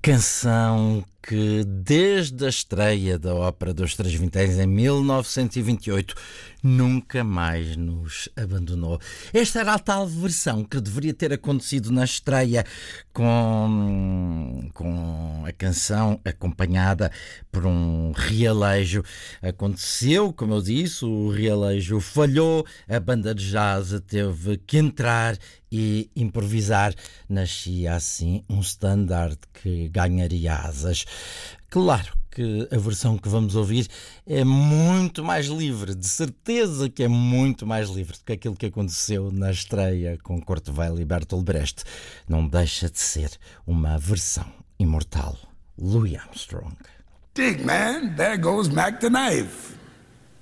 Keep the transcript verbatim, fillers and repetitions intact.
Canção que, desde a estreia da Ópera dos Três Vinténs em mil novecentos e vinte e oito, nunca mais nos abandonou. Esta era a tal versão que deveria ter acontecido na estreia, com, com a canção acompanhada por um realejo. Aconteceu, como eu disse, o realejo falhou, a banda de jazz teve que entrar e improvisar. Nascia assim um standard que ganharia asas. Claro que a versão que vamos ouvir é muito mais livre, de certeza que é muito mais livre do que aquilo que aconteceu na estreia com Kurt Weill e Bertolt Brecht. Não deixa de ser uma versão imortal. Louis Armstrong. Dig, man, there goes Mac the knife.